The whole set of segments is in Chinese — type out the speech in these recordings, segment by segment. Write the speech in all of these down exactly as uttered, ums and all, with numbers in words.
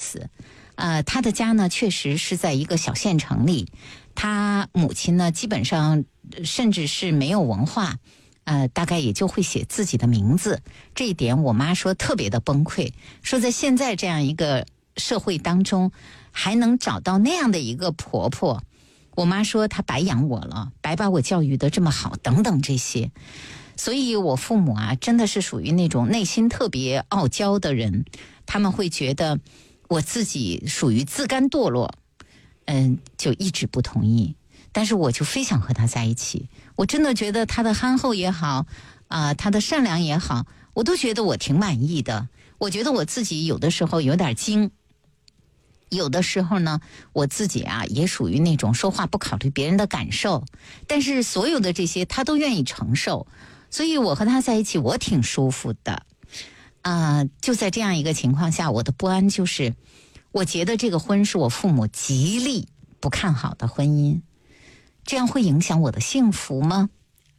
思。呃，他的家呢确实是在一个小县城里，他母亲呢基本上甚至是没有文化，呃，大概也就会写自己的名字。这一点我妈说特别的崩溃，说在现在这样一个社会当中，还能找到那样的一个婆婆。我妈说她白养我了，白把我教育得这么好，等等这些。所以我父母啊，真的是属于那种内心特别傲娇的人，他们会觉得我自己属于自甘堕落，嗯，就一直不同意。但是我就非想和他在一起，我真的觉得他的憨厚也好，啊、呃，他的善良也好，我都觉得我挺满意的。我觉得我自己有的时候有点精，有的时候呢，我自己啊也属于那种说话不考虑别人的感受，但是所有的这些他都愿意承受，所以我和他在一起我挺舒服的。啊、呃，就在这样一个情况下，我的不安就是，我觉得这个婚是我父母极力不看好的婚姻，这样会影响我的幸福吗？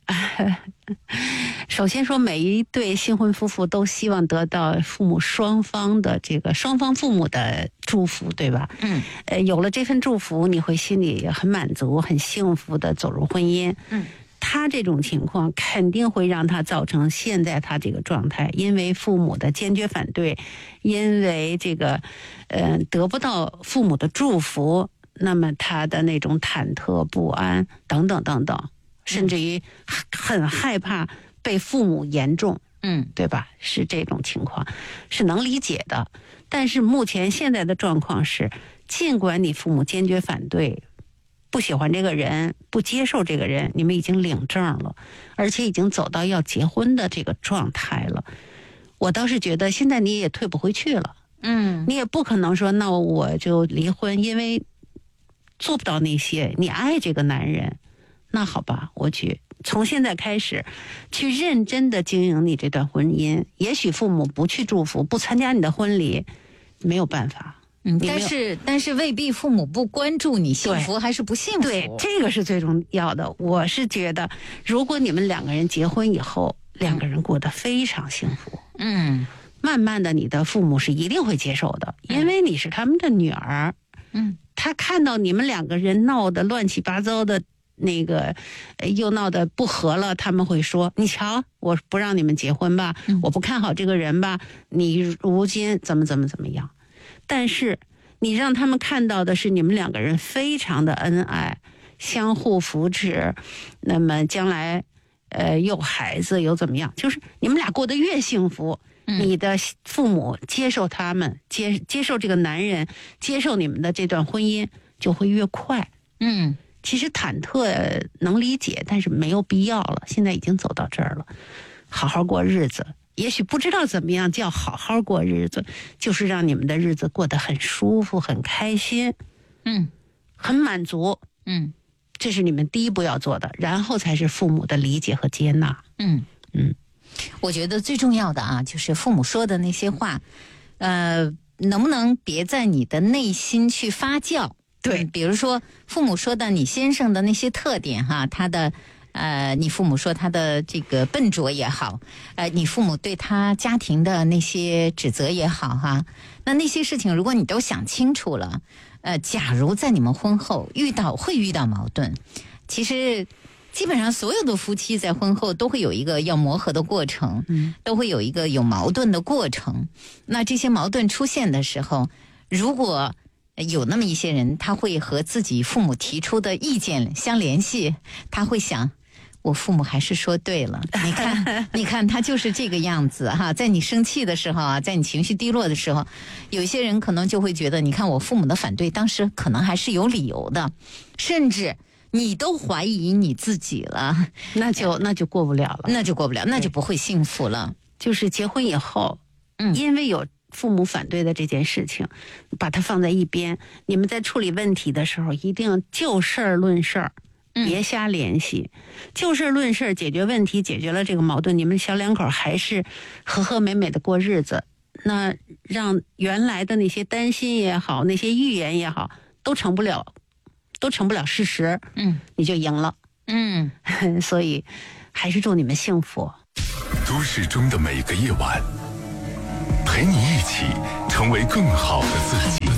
首先说，每一对新婚夫妇都希望得到父母双方的这个双方父母的祝福，对吧？ 嗯， 呃，有了这份祝福，你会心里很满足、很幸福的走入婚姻。 嗯， 他这种情况肯定会让他造成现在他这个状态，因为父母的坚决反对，因为这个，呃，得不到父母的祝福，那么他的那种忐忑不安等等等等。甚至于很害怕被父母言重， 嗯， 对吧？是这种情况，是能理解的。但是目前现在的状况是，尽管你父母坚决反对，不喜欢这个人，不接受这个人，你们已经领证了，而且已经走到要结婚的这个状态了。我倒是觉得现在你也退不回去了， 嗯， 你也不可能说那我就离婚，因为做不到那些。你爱这个男人。那好吧，我去从现在开始去认真的经营你这段婚姻。也许父母不去祝福，不参加你的婚礼，没有办法。 嗯，但是但是未必父母不关注你幸福还是不幸福。 对，这个是最重要的。我是觉得，如果你们两个人结婚以后，两个人过得非常幸福， 嗯， 慢慢的，你的父母是一定会接受的，因为你是他们的女儿。 嗯， 他看到你们两个人闹得乱七八糟的。那个又闹得不和了，他们会说：“你瞧，我不让你们结婚吧， 嗯、 我不看好这个人吧，你如今怎么怎么怎么样。”但是你让他们看到的是你们两个人非常的恩爱，相互扶持，那么将来呃有孩子有怎么样，就是你们俩过得越幸福， 嗯、 你的父母接受他们，接接受这个男人，接受你们的这段婚姻就会越快。 嗯。 其实忐忑能理解，但是没有必要了。现在已经走到这儿了，好好过日子。也许不知道怎么样叫好好过日子，就是让你们的日子过得很舒服、很开心， 嗯， 很满足， 嗯， 这是你们第一步要做的，然后才是父母的理解和接纳。 嗯嗯， 我觉得最重要的啊，就是父母说的那些话，呃，能不能别在你的内心去发酵？ 对、 嗯，比如说父母说的你先生的那些特点哈，他的呃，你父母说他的这个笨拙也好，呃，你父母对他家庭的那些指责也好哈，那那些事情如果你都想清楚了，呃，假如在你们婚后遇到会遇到矛盾，其实基本上所有的夫妻在婚后都会有一个要磨合的过程， 嗯， 都会有一个有矛盾的过程。那这些矛盾出现的时候，如果有那么一些人，他会和自己父母提出的意见相联系，他会想，我父母还是说对了。你看，你看，他就是这个样子哈。在你生气的时候啊，在你情绪低落的时候，有一些人可能就会觉得，你看我父母的反对，当时可能还是有理由的，甚至你都怀疑你自己了， 那就那就过不了了， 那就过不了，那就不会幸福了。 就是结婚以后， 嗯， 因为有父母反对的这件事情，把它放在一边。你们在处理问题的时候，一定就事儿论事儿，别瞎联系。嗯、就事儿论事儿，解决问题，解决了这个矛盾，你们小两口还是和和美美的过日子。那让原来的那些担心也好，那些预言也好，都成不了，都成不了事实。 嗯， 你就赢了。 嗯， 所以还是祝你们幸福。 都市中的每个夜晚，陪你一起成为更好的自己。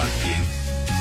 耳边。